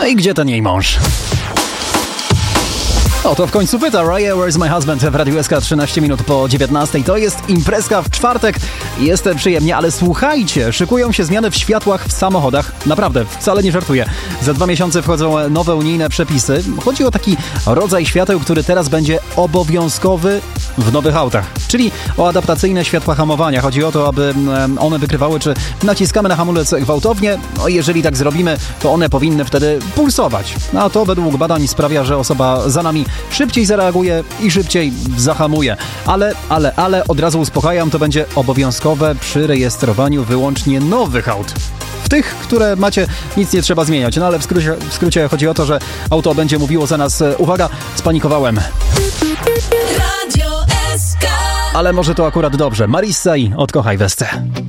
No i gdzie ten jej mąż? O, to w końcu pyta Raya, where's my husband w Radiu SK 13 minut po 19. To jest imprezka w czwartek. Jest przyjemnie, ale słuchajcie, szykują się zmiany w światłach w samochodach. Naprawdę, wcale nie żartuję. Za 2 miesiące wchodzą nowe unijne przepisy. Chodzi o taki rodzaj świateł, który teraz będzie obowiązkowy w nowych autach. Czyli o adaptacyjne światła hamowania. Chodzi o to, aby one wykrywały, czy naciskamy na hamulec gwałtownie. No i jeżeli tak zrobimy, to one powinny wtedy pulsować. A to według badań sprawia, że osoba za nami szybciej zareaguje i szybciej zahamuje. Ale od razu uspokajam, to będzie obowiązkowe przy rejestrowaniu wyłącznie nowych aut. W tych, które macie, nic nie trzeba zmieniać. No ale w skrócie chodzi o to, że auto będzie mówiło za nas: uwaga, spanikowałem. Radio SK. Ale może to akurat dobrze. Marissa i Odkochaj Westę.